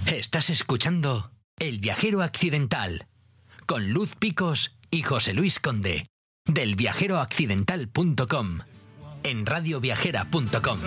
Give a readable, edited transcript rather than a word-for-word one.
Estás escuchando El Viajero Accidental con Luz Picos y José Luis Conde del viajeroaccidental.com en radioviajera.com.